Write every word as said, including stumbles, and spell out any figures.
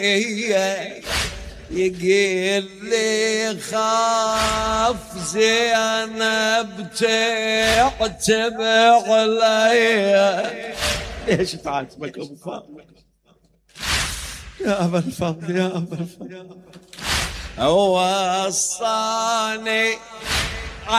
يقول لي خاف زينب تعتب علي. ايش تعاتبك ابو فاضل يا ابا الفضل يا ابا الفضل؟ وصاني